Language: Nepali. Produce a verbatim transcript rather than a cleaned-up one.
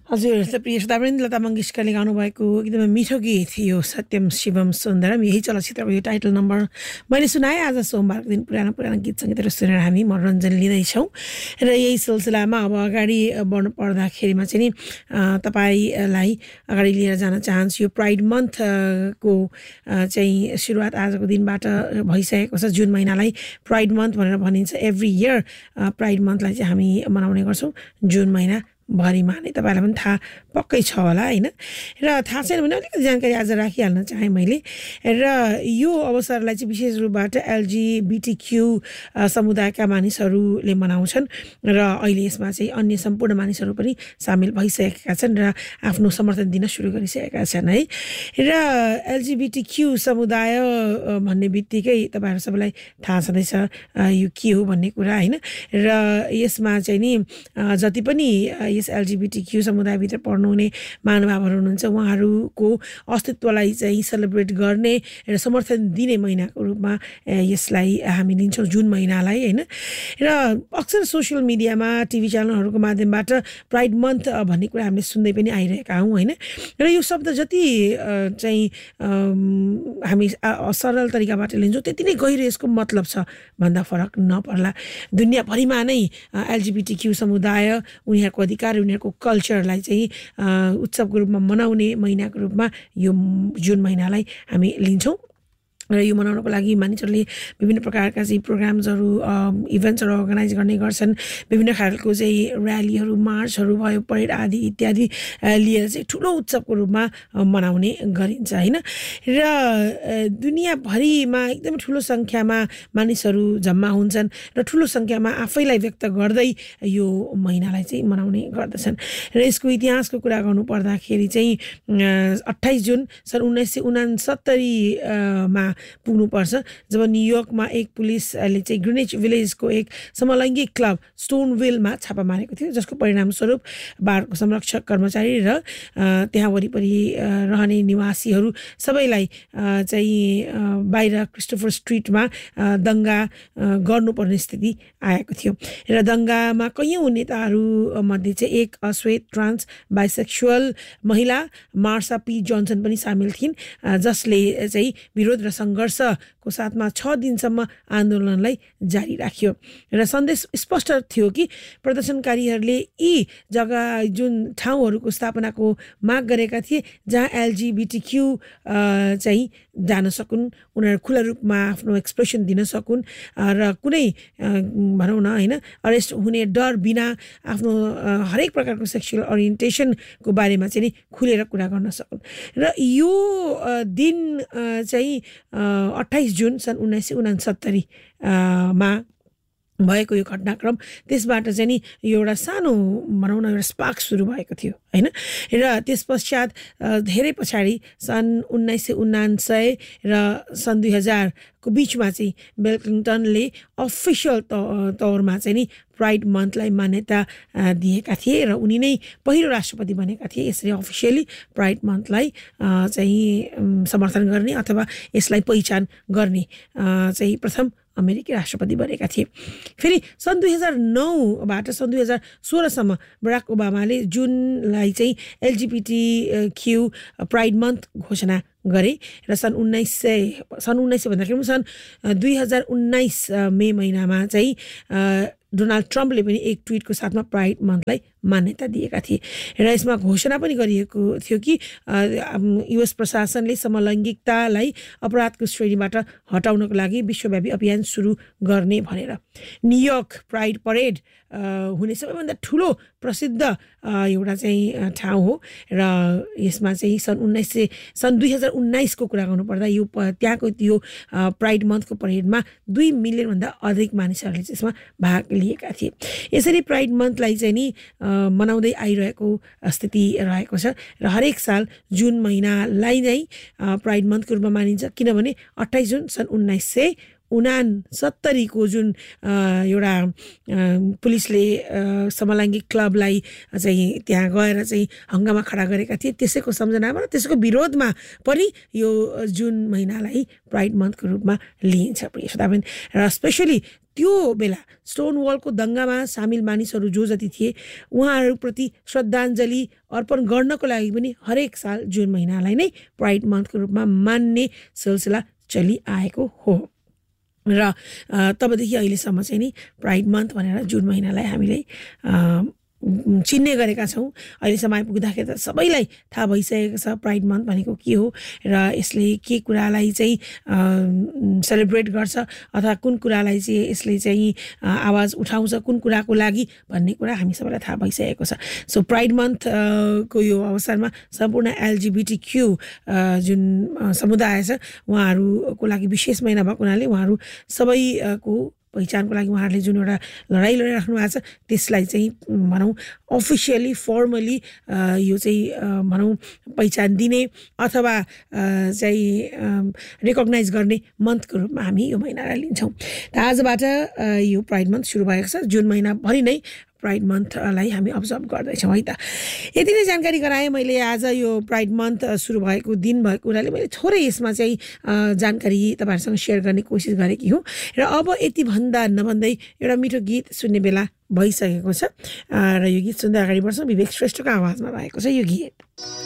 हजुर त प्रिय श्रोता वृन्द, लता मङ्गेशकरले गाउनुभएको एकदमै मिठो गीत थियो सत्यम शिवम सुन्दरम। यही चलचित्रको यो टाइटल नम्बर मैले सुनाएँ। आज सोमबारको दिन पुरानो पुरानो गीत सङ्गीतहरू सुनेर हामी मनोरञ्जन लिँदैछौँ र यही सिलसिलामा अब अगाडि बढ्नु पर्दाखेरिमा चाहिँ नि तपाईँलाई अगाडि लिएर जान चाहन्छु। यो प्राइड मन्थको चाहिँ सुरुवात आजको दिनबाट भइसकेको छ। जुन महिनालाई प्राइड मन्थ भनेर भनिन्छ। एभ्री इयर प्राइड मन्थलाई चाहिँ हामी मनाउने गर्छौँ जुन महिना भरिमा नै। तपाईँलाई पनि थाहा पक्कै छ होला होइन। र थाहा छैन भने अलिकति जानकारी आज राखिहाल्न चाहेँ मैले। र यो अवसरलाई चाहिँ विशेष रूपबाट एलजिबिटिक्यू समुदायका मानिसहरूले मनाउँछन् र अहिले यसमा चाहिँ अन्य सम्पूर्ण मानिसहरू पनि सामेल भइसकेका छन् र आफ्नो समर्थन दिन सुरु गरिसकेका छन् है। र एलजिबिटिक्यू समुदाय भन्ने बित्तिकै तपाईँहरू सबैलाई थाहा छँदैछ यो के हो भन्ने कुरा होइन। र यसमा चाहिँ नि जति पनि यस एलजिबिटिक्यू समुदायभित्र पर्नुहुने महानुभावहरू हुनुहुन्छ उहाँहरूको अस्तित्वलाई चाहिँ सेलिब्रेट गर्ने र समर्थन दिने महिनाको रूपमा यसलाई हामी लिन्छौँ जुन महिनालाई होइन। र अक्सर सोसियल मिडियामा टिभी च्यानलहरूको माध्यमबाट प्राइड मन्थ भन्ने कुरा हामीले सुन्दै पनि आइरहेका हौँ होइन। र यो शब्द जति चाहिँ हामी सरल तरिकाबाट लिन्छौँ त्यति नै गहिरो यसको मतलब छ भन्दा फरक नपर्ला। दुनियाँभरिमा नै एलजिबिटिक्यू समुदाय उनीहरूको अधिकार उनीहरूको कल्चरलाई चाहिँ उत्सवको रूपमा मनाउने महिनाको रूपमा यो जुन महिनालाई हामी लिन्छौँ। र यो मनाउनको लागि मानिसहरूले विभिन्न प्रकारका चाहिँ प्रोग्राम्सहरू इभेन्ट्सहरू अर्गनाइज गर्ने गर्छन्। विभिन्न खालको चाहिँ र्यालीहरू मार्चहरू भयो परेड आदि इत्यादि लिएर चाहिँ ठुलो उत्सवको रूपमा मनाउने गरिन्छ होइन। र दुनियाँभरिमा एकदमै ठुलो सङ्ख्यामा मानिसहरू जम्मा हुन्छन् र ठुलो सङ्ख्यामा आफैलाई व्यक्त गर्दै यो महिनालाई चाहिँ मनाउने गर्दछन्। र यसको इतिहासको कुरा गर्नु पर्दाखेरि चाहिँ अट्ठाइस जुन सन् उन्नाइस सय उनासत्तरीमा पुग्नुपर्छ जब न्युयोर्कमा एक पुलिसले चाहिँ ग्रिनिच भिलेजको एक समलैङ्गिक क्लब स्टोनविलमा छापा मारेको थियो, जसको परिणामस्वरूप बारको संरक्षक कर्मचारी र त्यहाँ वरिपरि रहने निवासीहरू सबैलाई चाहिँ बाहिर क्रिस्टोफर स्ट्रिटमा दङ्गा गर्नुपर्ने स्थिति आएको थियो। र दङ्गामा कैयौँ नेताहरू मध्ये चाहिँ एक अश्वेत ट्रान्स बाइसेक्सुअल महिला मार्सा पी जोन्सन पनि सामेल थिइन्, जसले चाहिँ विरोध र सङ्घर्षको साथमा छ दिनसम्म आन्दोलनलाई जारी राख्यो। र सन्देश स्पष्ट थियो कि प्रदर्शनकारीहरूले यी जग्गा जुन ठाउँहरूको स्थापनाको माग गरेका थिए जहाँ एलजिबिटिक्यू चाहिँ जान सकुन्, उनीहरू खुला रूपमा आफ्नो एक्सप्रेसन दिन सकुन् र कुनै भनौँ न होइन अरेस्ट हुने डर बिना आफ्नो हरेक प्रकारको सेक्सुअल ओरिएन्टेसनको बारेमा चाहिँ नि खुलेर कुरा गर्न सकुन्। र यो दिन चाहिँ अट्ठाइस जुन सन् उन्नाइस सय उनासत्तरीमा भएको यो घटनाक्रम त्यसबाट चाहिँ नि एउटा सानो भनौँ न एउटा स्पार्क सुरु भएको थियो होइन। र त्यस पश्चात धेरै पछाडि सन् उन्नाइस सय उनान्सय र सन् दुई हजारको बिचमा चाहिँ बिल क्लिन्टनले अफिसियल तौरमा चाहिँ नि प्राइड मन्थलाई मान्यता दिएका थिए र उनी नै पहिलो राष्ट्रपति बनेका थिए यसरी अफिसियली प्राइड मन्थलाई चाहिँ समर्थन गर्ने अथवा यसलाई पहिचान गर्ने चाहिँ प्रथम अमेरिकी राष्ट्रपति बनेका थिए। फेरि सन् दुई हजार नौबाट सन् दुई हजार सोह्रसम्म बराक ओबामाले जुनलाई चाहिँ एलजिबिटी क्यू प्राइड मन्थ घोषणा गरे र सन् उन्नाइस सय सन् उन्नाइस सय भन्दाखेरि सन् दुई हजार उन्नाइस मे महिनामा चाहिँ डोनाल्ड ट्रम्पले पनि एक ट्विटको साथमा प्राइड मन्थलाई मान्यता दिएका थिए र यसमा घोषणा पनि गरिएको थियो कि युएस प्रशासनले समलैङ्गिकतालाई अपराधको श्रेणीबाट हटाउनको लागि विश्वव्यापी अभियान सुरु गर्ने भनेर। न्युयोर्क प्राइड परेड हुने सबैभन्दा ठुलो प्रसिद्ध एउटा चाहिँ ठाउँ हो र यसमा चाहिँ सन् उन्नाइस सय सन् दुई हजार उन्नाइसको कुरा गर्नुपर्दा यो त्यहाँको यो प्राइड मन्थको परेडमा दुई मिलियनभन्दा अधिक मानिसहरूले चाहिँ यसमा भाग लिएका थिए। यसरी प्राइड मन्थलाई चाहिँ नि मनाउँदै आइरहेको स्थिति रहेको छ र हरेक साल जुन महिनालाई नै प्राइड मन्थको रूपमा मानिन्छ किनभने अट्ठाइस जुन सन् उन्नाइस सय उनासत्तरीको जुन एउटा पुलिसले समलैङ्गिक क्लबलाई चाहिँ त्यहाँ गएर चाहिँ हङ्गामा खडा गरेका थिए त्यसैको सम्झनामा र त्यसको विरोधमा पनि यो जुन महिनालाई प्राइड मन्थको रूपमा लिइन्छ प्रिय श्रोताबिन र स्पेसली त्यो बेला स्टोन वलको दङ्गामा सामेल मानिसहरू जो जति थिए उहाँहरूप्रति श्रद्धाञ्जली अर्पण गर्नको लागि पनि हरेक साल जुन महिनालाई नै प्राइड मन्थको रूपमा मान्ने सिलसिला चलिआएको हो र तबदेखि अहिलेसम्म चाहिँ नि प्राइड मन्थ भनेर जुन महिनालाई हामीले चिन्ने गरेका छौँ अहिलेसम्म आइपुग्दाखेरि त सबैलाई थाहा भइसकेको छ प्राइड मन्थ भनेको के हो र यसले के कुरालाई चाहिँ सेलिब्रेट गर्छ अथवा कुन कुरालाई चाहिँ यसले चाहिँ आवाज उठाउँछ कुन कुराको लागि भन्ने कुरा हामी सबैलाई थाहा भइसकेको छ सो प्राइड मन्थ को यो अवसरमा सम्पूर्ण एलजिबिटिक्यू जुन समुदाय छ उहाँहरूको लागि विशेष महिना भएको हुनाले उहाँहरू सबैको पहिचानको लागि उहाँहरूले जुन एउटा लडाइँ लडिराख्नु भएको छ त्यसलाई चाहिँ भनौँ अफिसियली फर्मली यो चाहिँ भनौँ पहिचान दिने अथवा चाहिँ रेकग्नाइज गर्ने मन्थको रूपमा हामी यो महिनालाई लिन्छौँ त आजबाट यो प्राइड मन्थ सुरु भएको छ जुन महिनाभरि नै प्राइड मन्थलाई हामी अब्जर्भ गर्दैछौँ है त यति नै जानकारी गराएँ मैले आज यो प्राइड मन्थ सुरु भएको दिन भएको हुनाले मैले थोरै यसमा चाहिँ जानकारी तपाईँहरूसँग सेयर गर्ने कोसिस गरेकी हुँ र अब यति भन्दा नभन्दै एउटा मिठो गीत सुन्ने बेला भइसकेको छ र यो गीत सुन्दै अगाडि बढ्छौँ विवेक श्रेष्ठको आवाजमा रहेको छ यो गीत